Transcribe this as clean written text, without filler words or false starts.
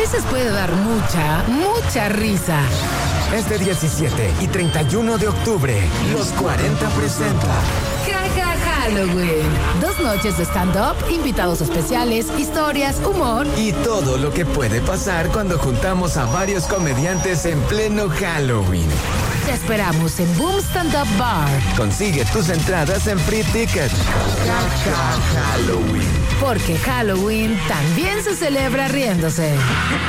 veces puede dar mucha risa. Este 17 y 31 de octubre, Los 40 presenta Jaja Halloween. 2 noches de stand-up, invitados especiales, historias, humor y todo lo que puede pasar cuando juntamos a varios comediantes en pleno Halloween. Te esperamos en Boom Stand Up Bar. Consigue tus entradas en Free Ticket. Jaja Halloween. Porque Halloween también se celebra riéndose.